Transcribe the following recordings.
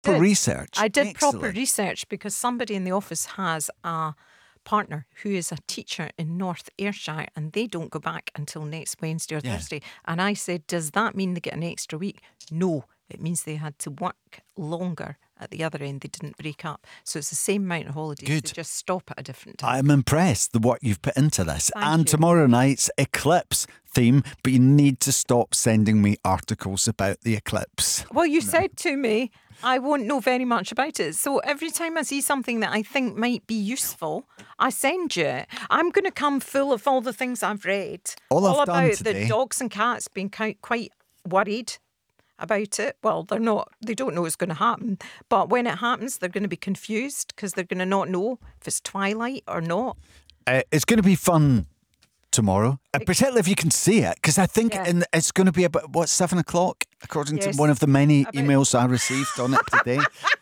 proper research. I did Excellent. proper research because somebody in the office has a partner who is a teacher in North Ayrshire and they don't go back until next Wednesday or Thursday. And I said, does that mean they get an extra week? No, it means they had to work longer at the other end. They didn't break up. So it's the same amount of holidays. Good. They just stop at a different time. I'm impressed the work you've put into this. Thank and you. Tomorrow night's eclipse theme, but you need to stop sending me articles about the eclipse. Well, you said to me, I won't know very much about it. So every time I see something that I think might be useful, I send you it. I'm going to come full of all the things I've read. All I've done about today- the dogs and cats being quite worried about it. Well, they're not. They don't know it's going to happen. But when it happens, they're going to be confused because they're going to not know if it's twilight or not. It's going to be fun tomorrow, particularly if you can see it, because I think it's going to be about, 7 o'clock, according to one of the many emails I received on it today.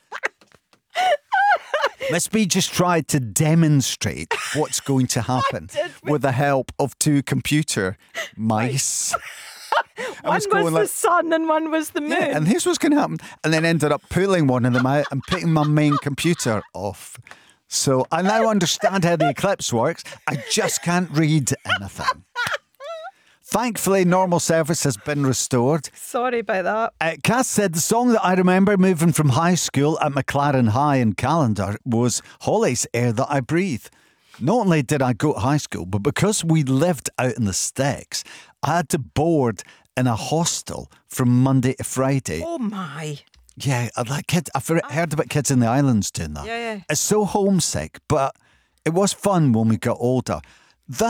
Miss B just tried to demonstrate what's going to happen with the help of two computer mice. One was the sun and one was the moon. Yeah, and here's what's going to happen. And then ended up pulling one of them out and putting my main computer off. So I now understand how the eclipse works. I just can't read anything. Thankfully, normal service has been restored. Sorry about that. Cass said the song that I remember moving from high school at McLaren High in Callendar was Holly's Air That I Breathe. Not only did I go to high school, but because we lived out in the sticks, I had to board in a hostel from Monday to Friday. Oh my. Yeah, I've heard about kids in the islands doing that. Yeah. It's so homesick, but it was fun when we got older. For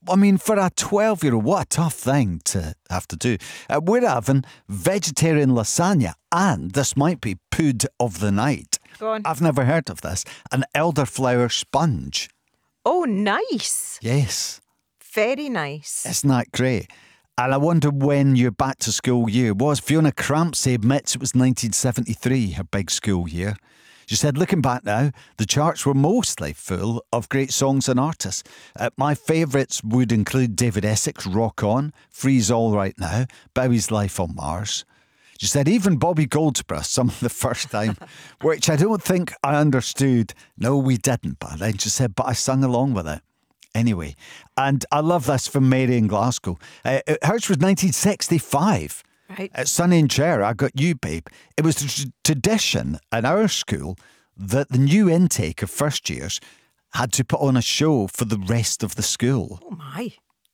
a 12-year-old, what a tough thing to have to do. We're having vegetarian lasagna, and this might be Pood of the Night. Go on. I've never heard of this. An elderflower sponge. Oh, nice. Yes. Very nice. Isn't that great? And I wonder when your back to school year was. Fiona Crampsey admits it was 1973, her big school year. She said, looking back now, the charts were mostly full of great songs and artists. My favourites would include David Essex, Rock On, Freeze All Right Now, Bowie's Life on Mars. She said, even Bobby Goldsborough, some of the first time, which I don't think I understood. No, we didn't. But then she said, but I sung along with it. Anyway, and I love this from Mary in Glasgow. Hers was 1965. Right. At Sonny and Cher, I Got You, Babe. It was the tradition in our school that the new intake of first years had to put on a show for the rest of the school. Oh my.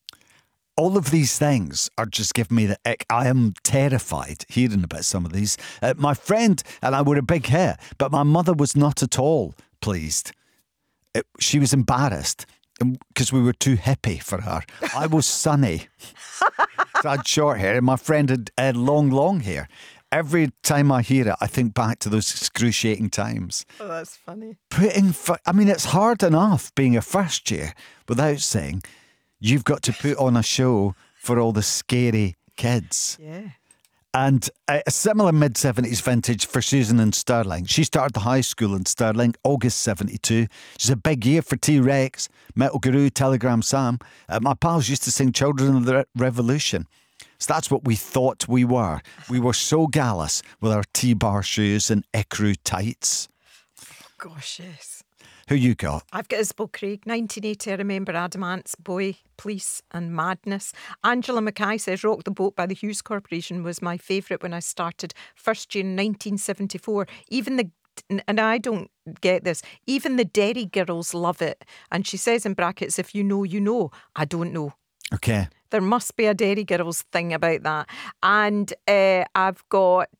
All of these things are just giving me the ick. I am terrified hearing about some of these. My friend and I were a big hit, but my mother was not at all pleased. She was embarrassed because we were too hippie for her. I was Sonny. So I had short hair and my friend had long hair. Every time I hear it, I think back to those excruciating times. Oh, that's funny. It's hard enough being a first year without saying you've got to put on a show for all the scary kids. Yeah. And a similar mid-70s vintage for Susan in Stirling. She started the high school in Stirling, August 72. She's a big year for T-Rex, Metal Guru, Telegram Sam. My pals used to sing Children of the Revolution. So that's what we thought we were. We were so gallus with our T-bar shoes and ecru tights. Gosh, yes. Who you got? I've got Isabel Craig, 1980. I remember Adamants, Boy, Police and Madness. Angela Mackay says Rock the Boat by the Hughes Corporation was my favourite when I started first year in 1974. And I don't get this, even the Derry girls love it. And she says in brackets, if you know, you know. I don't know. Okay. There must be a Derry girls thing about that. And I've got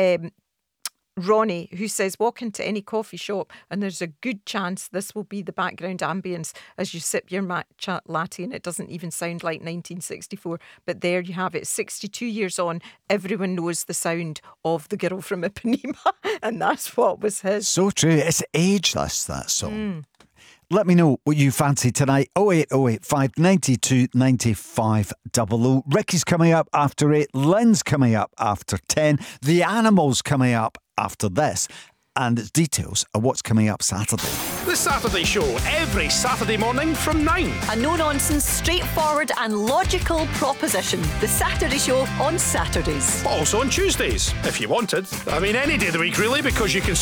Ronnie, who says, walk into any coffee shop and there's a good chance this will be the background ambience as you sip your matcha latte, and it doesn't even sound like 1964. But there you have it. 62 years on, everyone knows the sound of The Girl from Ipanema, and that's what was his. So true. It's ageless, that song. Let me know what you fancy tonight. 08085 592 95 00. Ricky's coming up after 8. Lynn's coming up after 10. The Animals coming up after this. And it's details of what's coming up Saturday. The Saturday Show, every Saturday morning from 9. A no-nonsense, straightforward and logical proposition. The Saturday Show on Saturdays. Also on Tuesdays, if you wanted. Any day of the week, really, because you can